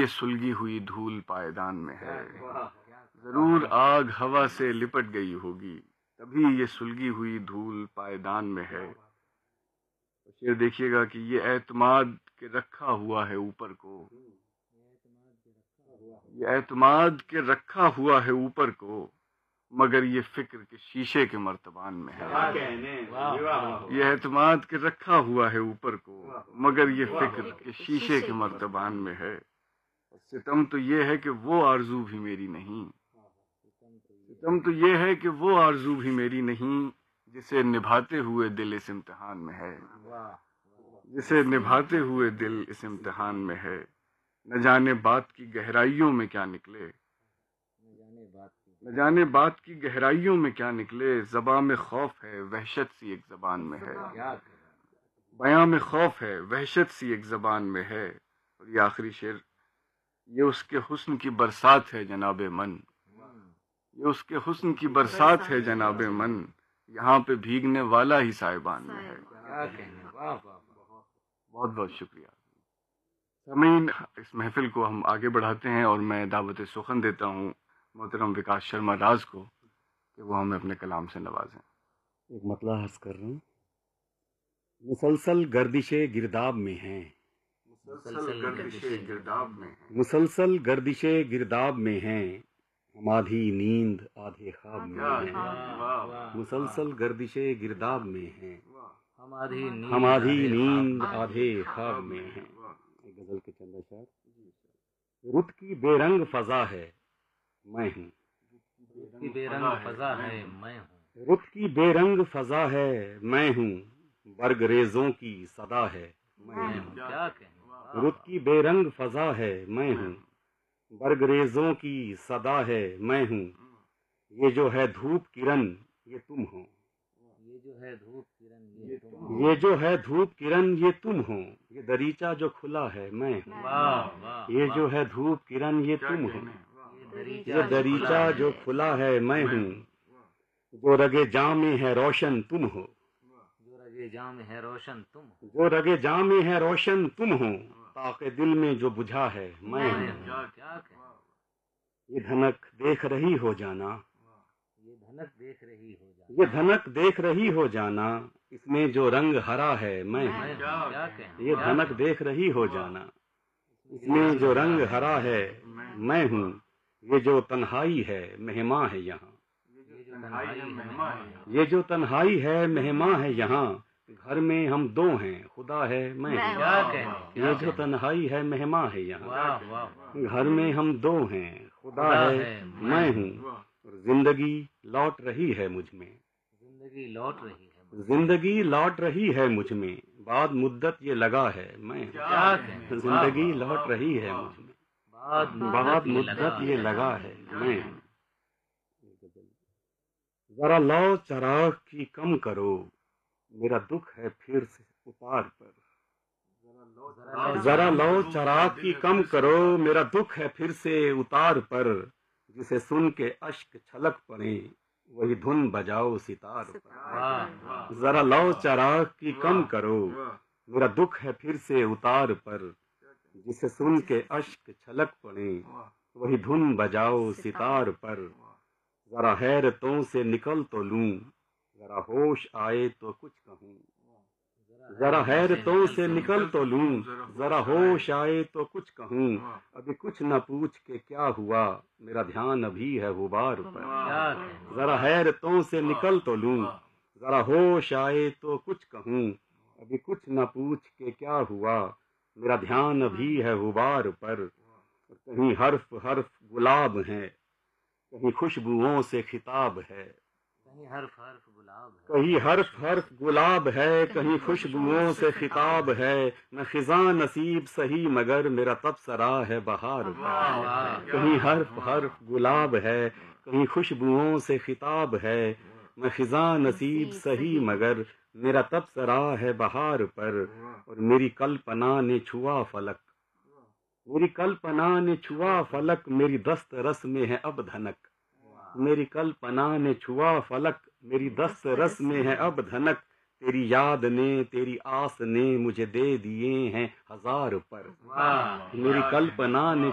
یہ سلگی ہوئی دھول پائیدان میں ہے، ضرور آگ ہوا سے لپٹ گئی ہوگی، تبھی یہ سلگی ہوئی دھول پائیدان میں ہے۔ شعر دیکھیے گا کہ یہ اعتماد کے رکھا ہوا ہے اوپر کو، یہ اعتماد کے رکھا ہوا ہے اوپر کو، مگر یہ فکر کے شیشے کے مرتبان میں ہے۔ یہ اعتماد کے رکھا ہوا ہے اوپر کو، مگر یہ فکر کے شیشے کے مرتبان میں ہے۔ ستم تو یہ ہے کہ وہ آرزو بھی میری نہیں، ستم تو یہ ہے کہ وہ آرزو بھی میری نہیں، جسے نبھاتے ہوئے دل اس امتحان میں ہے، جسے نبھاتے ہوئے دل اس امتحان میں ہے۔ نہ جانے بات کی گہرائیوں میں کیا نکلے، نہ جانے بات کی گہرائیوں میں کیا نکلے، زباں میں خوف ہے وحشت سی ایک زبان میں ہے، بیاں میں خوف ہے وحشت سی ایک زبان میں ہے۔ اور یہ آخری شعر، یہ اس کے حسن کی برسات ہے جناب من، یہ اس کے حسن کی برسات ہے جناب من، یہاں پہ بھیگنے والا ہی سائبان میں ہے۔ بہت بہت شکریہ سامعین، اس محفل کو ہم آگے بڑھاتے ہیں اور میں دعوت سخن دیتا ہوں محترم وکاس شرما راز کو کہ وہ ہمیں اپنے کلام سے نوازیں۔ ایک مطلع عرض کر رہا ہوں۔ مسلسل گردش گرداب میں ہیں، مسلسل گردش گرداب میں ہیں، مسلسل گردش گرداب میں ہیں، ہم آدھی نیند آدھے خواب میں ہیں، مسلسل گردش گرداب میں ہیں، ہم آدھی نیند آدھے خواب میں ہیں۔ ایک غزل کے چند اشعار۔ رت کی بے رنگ فضا ہے میں ہوں، بے رنگ فضا ہے میں ہوں، رت کی بے رنگ فضا ہے میں ہوں، برگ ریزوں کی صدا ہے میں ہوں، کیا کہیں، رت کی بے رنگ فضا ہے میں ہوں، برگ ریزوں کی صدا ہے میں ہوں، یہ جو ہے دھوپ کرن یہ تم ہو، یہ جو ہے دھوپ کرن یہ تم، یہ جو ہے دھوپ کرن یہ تم ہو، یہ دریچہ جو کھلا ہے میں ہوں، واہ واہ، یہ جو ہے دھوپ کرن یہ تم ہو، یہ دریچہ جو کھلا ہے میں ہوں، جو رگے جام میں ہے روشن تم ہو، جو رگے جام ہے روشن تم ہو، جو رگے جام میں ہے روشن تم ہو، تاکہ دل میں جو بجھا ہے میں ہوں، کیا کہیں، یہ دھنک دیکھ رہی ہو جانا، یہ دھنک دیکھ رہی ہو جانا، یہ دھنک دیکھ رہی ہو جانا، اس میں جو رنگ ہرا ہے میں ہوں، کیا کہیں، یہ دھنک دیکھ رہی ہو جانا، اس میں جو رنگ ہرا ہے میں ہوں، یہ جو تنہائی ہے مہماں ہے یہاں، یہ جو تنہائی ہے مہمان ہے، یہ جو تنہائی ہے مہماں ہے یہاں، گھر میں ہم دو ہیں خدا ہے میں ہوں، کیا کہیں، یہ جو تنہائی ہے مہماں ہے یہاں، واہ واہ، گھر میں ہم دو ہیں خدا ہے میں ہوں، اور زندگی لوٹ رہی ہے مجھ میں، زندگی لوٹ رہی ہے، زندگی لوٹ رہی ہے مجھ میں، بعد مدت یہ لگا ہے میں ہوں، کیا کہیں، زندگی لوٹ رہی ہے مجھ میں، بعد مدت یہ لگا ہے میں ہوں۔ ذرا لو چراغ کی کم کرو، میرا دکھ ہے پھر سے اتار پر، ذرا لو چراغ کی کم کرو، میرا دکھ ہے پھر سے اتار پر، جسے سن کے اشک چھلک پڑے وہی دھن بجاؤ ستار پر، ذرا لو چراغ کی کم کرو، میرا دکھ ہے پھر سے اتار پر، جسے سن کے اشک چھلک پڑے وہی دھن بجاؤ ستار پر، ذرا حیرتوں سے نکل تو لوں، ذرا ہوش آئے تو کچھ کہوں، ذرا حیرتوں سے نکل تو لوں، ذرا ہوش آئے تو کچھ کہوں، ابھی کچھ نہ پوچھ کے کیا ہوا، میرا دھیان ابھی ہے غبار پر، ذرا حیرتوں سے نکل تو لوں، ذرا ہوش آئے تو کچھ کہوں، ابھی کچھ نہ پوچھ کے کیا ہوا، میرا دھیان ابھی ہے غبار پر، کہیں حرف حرف گلاب ہیں، کہیں خوشبوؤں سے خطاب ہے، کہیں حرف حرف گلاب ہے، کہیں حرف حرف گلاب ہے، کہیں خوشبوؤں سے خطاب ہے، نہ خزاں نصیب سہی مگر میرا تبصرہ ہے بہار پر، کہیں حرف حرف گلاب ہے، کہیں خوشبوؤں سے خطاب ہے، نہ خزاں نصیب سہی مگر میرا تبصرہ ہے بہار پر، اور میری کلپنا نے چھوا فلک، میری کلپنا نے چھوا فلک، میری دست رس میں ہے اب دھنک، میری کلپنا نے چھوا فلک، میری دست رس میں ہے اب دھنک، تیری یاد نے تیری آس نے مجھے دے دیے ہیں ہزار پر، میری کلپنا نے